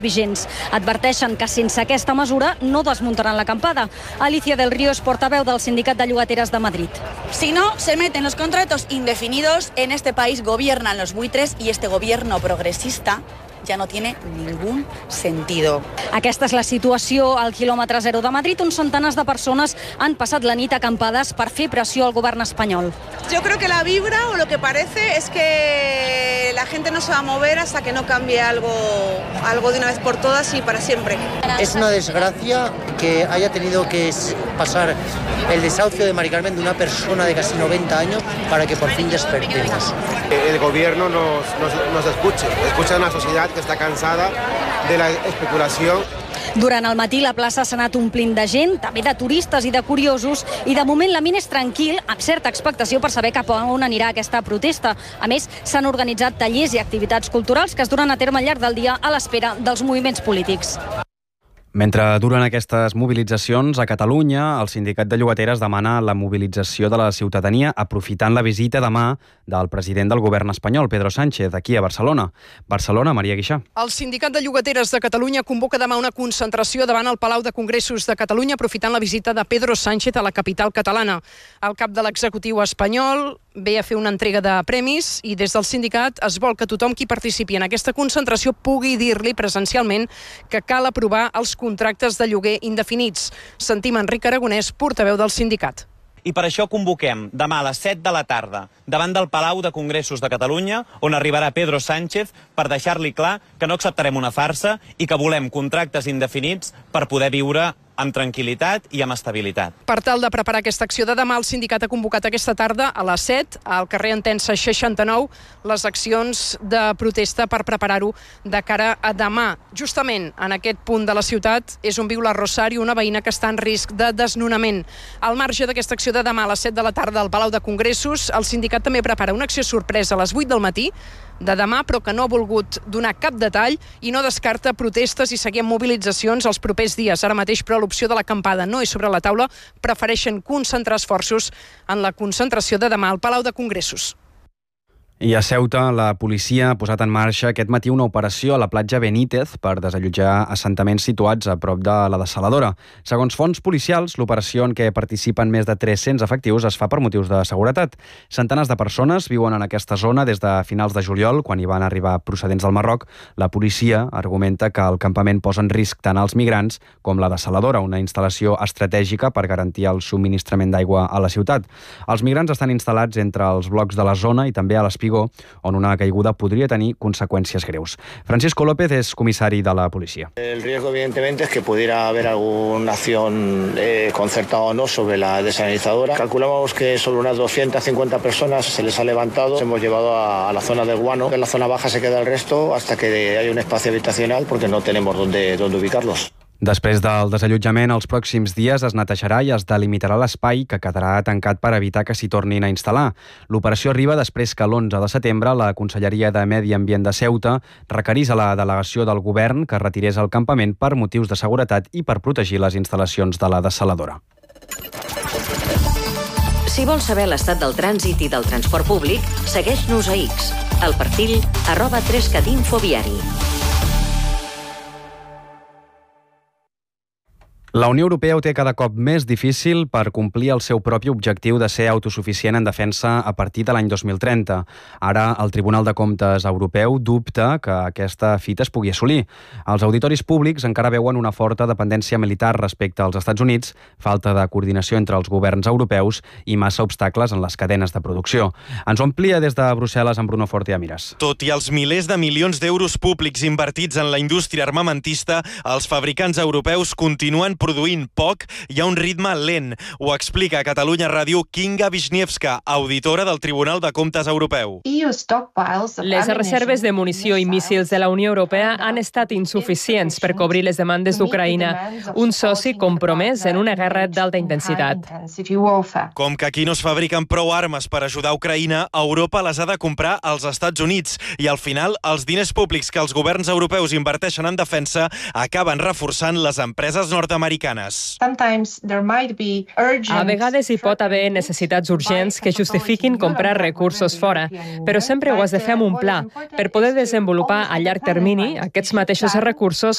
vigents. Adverteixen que sense aquesta mesura no desmuntaran l'acampada. Alicia del Río és portaveu del Sindicat de Llogateres de Madrid. Si no se meten los contratos indefinidos, en este país gobiernan los buitres y este gobierno progresista ja no tiene ningún sentido. Aquesta és la situació al quilòmetre zero de Madrid, on centenars de persones han passat la nit acampades per fer pressió al govern espanyol. Yo creo que la vibra o lo que parece es que la gente no se va a mover hasta que no cambie algo de una vez por todas y para siempre. Es una desgracia que haya tenido que pasar el desahucio de Mari Carmen de una persona de casi 90 años para que por fin despertemos. El gobierno nos escucha una sociedad que està cansada de la especulació. Durant el matí la plaça s'ha anat omplint de gent, també de turistes i de curiosos, i de moment l'ambient és tranquil, amb certa expectació per saber cap a on anirà aquesta protesta. A més, s'han organitzat tallers i activitats culturals que es duran a terme al llarg del dia a l'espera dels moviments polítics. Mentre duren aquestes mobilitzacions, a Catalunya, el Sindicat de Llogateres demana la mobilització de la ciutadania aprofitant la visita demà del president del govern espanyol, Pedro Sánchez, aquí a Barcelona. Barcelona, Maria Guixà. El Sindicat de Llogateres de Catalunya convoca demà una concentració davant el Palau de Congressos de Catalunya aprofitant la visita de Pedro Sánchez a la capital catalana. El cap de l'executiu espanyol ve a fer una entrega de premis i des del sindicat es vol que tothom qui participi en aquesta concentració pugui dir-li presencialment que cal aprovar els contractes de lloguer indefinits. Sentim Enric Aragonès, portaveu del sindicat. I per això convoquem demà a les 7 de la tarda davant del Palau de Congressos de Catalunya, on arribarà Pedro Sánchez, per deixar-li clar que no acceptarem una farsa i que volem contractes indefinits per poder viure amb tranquil·litat i amb estabilitat. Per tal de preparar aquesta acció de demà, el sindicat ha convocat aquesta tarda a les 7 al carrer Entença 69 les accions de protesta per preparar-ho de cara a demà. Justament en aquest punt de la ciutat és on viu la Rosario, una veïna que està en risc de desnonament. Al marge d'aquesta acció de demà a les 7 de la tarda al Palau de Congressos, el sindicat també prepara una acció sorpresa a les 8 del matí de demà, però que no ha volgut donar cap detall i no descarta protestes i seguir amb mobilitzacions els propers dies. Ara mateix, però, l'opció de l'acampada no és sobre la taula, prefereixen concentrar esforços en la concentració de demà al Palau de Congressos. I a Ceuta, la policia ha posat en marxa aquest matí una operació a la platja Benítez per desallotjar assentaments situats a prop de la dessaladora. Segons fonts policials, l'operació en què participen més de 300 efectius es fa per motius de seguretat. Centenars de persones viuen en aquesta zona des de finals de juliol, quan hi van arribar procedents del Marroc. La policia argumenta que el campament posa en risc tant els migrants com la dessaladora, una instal·lació estratègica per garantir el subministrament d'aigua a la ciutat. Els migrants estan instal·lats entre els blocs de la zona i també a l'Espigó, on una caiguda podria tenir consecuencias greus. Francisco López es comisari de la policía. El riesgo, evidentemente, es que pudiera haber alguna acción concertada o no sobre la desalinizadora. Calculamos que sobre unas 250 personas se les ha levantado. Se hemos llevado a la zona del Guano. En la zona baja se queda el resto hasta que haya un espacio habitacional porque no tenemos dónde ubicarlos. Després del desallotjament, els pròxims dies es netejarà i es delimitarà l'espai que quedarà tancat per evitar que s'hi tornin a instal·lar. L'operació arriba després que l'11 de setembre la Conselleria de Medi Ambient de Ceuta requerís a la delegació del govern que retirés el campament per motius de seguretat i per protegir les instal·lacions de la dessaladora. Si vols saber l'estat del trànsit i del transport públic, segueix-nos a X, al perfil @3catinfoviari. La Unió Europea ho té cada cop més difícil per complir el seu propi objectiu de ser autosuficient en defensa a partir de l'any 2030. Ara, el Tribunal de Comptes Europeu dubta que aquesta fita es pugui assolir. Els auditoris públics encara veuen una forta dependència militar respecte als Estats Units, falta de coordinació entre els governs europeus i massa obstacles en les cadenes de producció. Ens ho amplia des de Brussel·les amb Bruno Forte Amires. Tot i els milers de milions d'euros públics invertits en la indústria armamentista, els fabricants europeus continuen produint poc i a un ritme lent. Ho explica a Catalunya Ràdio Kinga Wisniewska, auditora del Tribunal de Comptes Europeu. Les reserves de munició i míssils de la Unió Europea han estat insuficients per cobrir les demandes d'Ucraïna, un soci compromès en una guerra d'alta intensitat. Com que aquí no es fabriquen prou armes per ajudar Ucraïna, Europa les ha de comprar als Estats Units i al final els diners públics que els governs europeus inverteixen en defensa acaben reforçant les empreses nord-americanes. americanes. A vegades hi pot haver necessitats urgents que justifiquin comprar recursos fora, però sempre ho has de fer amb un pla. Per poder desenvolupar a llarg termini aquests mateixos recursos